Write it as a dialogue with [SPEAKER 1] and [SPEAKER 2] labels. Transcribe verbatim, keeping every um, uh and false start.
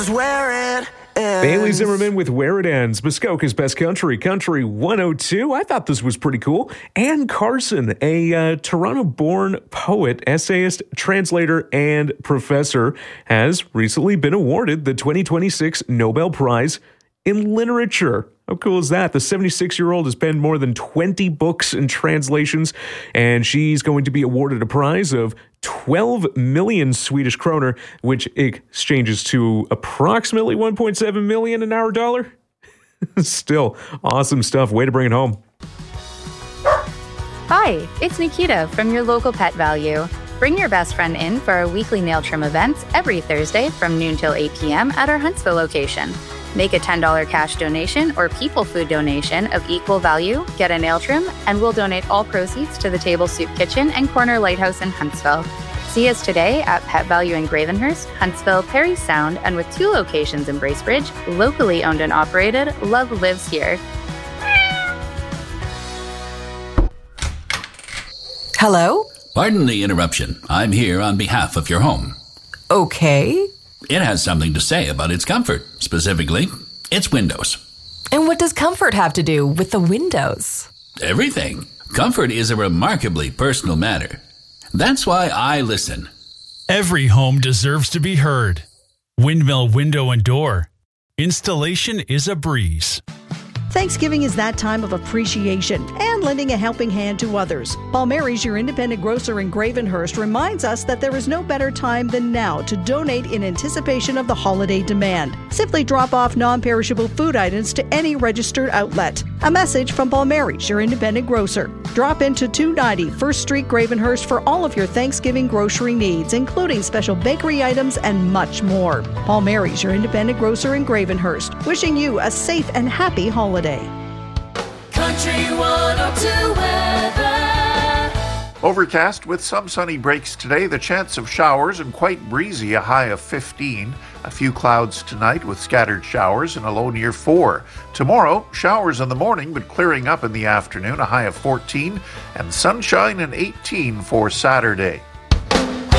[SPEAKER 1] Where it ends.
[SPEAKER 2] Bailey Zimmerman with Where It Ends, Muskoka's Best Country, Country one oh two. I thought this was pretty cool. Anne Carson, a uh, Toronto-born poet, essayist, translator, and professor, has recently been awarded the twenty twenty-six Nobel Prize in Literature. How cool is that? The seventy-six-year-old has penned more than twenty books and translations, and she's going to be awarded a prize of twelve million Swedish kroner, which exchanges to approximately one point seven million in our dollar. Still, awesome stuff. Way to bring it home.
[SPEAKER 3] Hi, it's Nikita from your local Pet Value. Bring your best friend in for our weekly nail trim events every Thursday from noon till eight p.m. at our Huntsville location. Make a ten dollars cash donation or people food donation of equal value, get a nail trim, and we'll donate all proceeds to the Table Soup Kitchen and Corner Lighthouse in Huntsville. See us today at Pet Value in Gravenhurst, Huntsville, Parry Sound, and with two locations in Bracebridge, locally owned and operated, love lives here.
[SPEAKER 4] Hello?
[SPEAKER 5] Pardon the interruption. I'm here on behalf of your home.
[SPEAKER 4] Okay.
[SPEAKER 5] It has something to say about its comfort, specifically its windows.
[SPEAKER 4] And what does comfort have to do with the windows?
[SPEAKER 5] Everything. Comfort is a remarkably personal matter. That's why I listen.
[SPEAKER 6] Every home deserves to be heard. Windmill Window and Door. Installation is a breeze.
[SPEAKER 7] Thanksgiving is that time of appreciation and lending a helping hand to others. Paul Mary's, your independent grocer in Gravenhurst, reminds us that there is no better time than now to donate in anticipation of the holiday demand. Simply drop off non-perishable food items to any registered outlet. A message from Paul Mary's, your independent grocer. Drop into two ninety First Street, Gravenhurst for all of your Thanksgiving grocery needs, including special bakery items and much more. Paul Mary's, your independent grocer in Gravenhurst, wishing you a safe and happy holiday.
[SPEAKER 1] Country one oh two weather.
[SPEAKER 8] Overcast with some sunny breaks today, the chance of showers and quite breezy, a high of fifteen. A few clouds tonight with scattered showers and a low near four. Tomorrow, showers in the morning but clearing up in the afternoon, a high of fourteen, and sunshine and eighteen for Saturday.